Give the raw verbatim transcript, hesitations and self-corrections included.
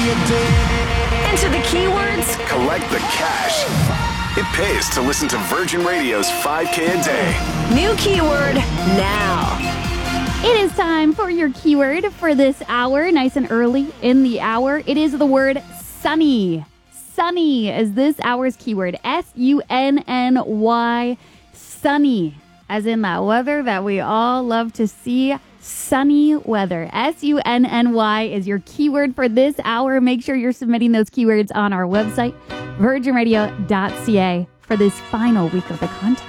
Enter the keywords. Collect the cash. It pays to listen to Virgin Radio's five K a day. New keyword now. It is time for your keyword for this hour, nice and early in the hour. It is the word sunny. Sunny is this hour's keyword. S U N N Y. Sunny, as in that weather that we all love to see. Sunny weather. S U N N Y is your keyword for this hour. Make sure you're submitting those keywords on our website, virgin radio dot c a, for this final week of the contest.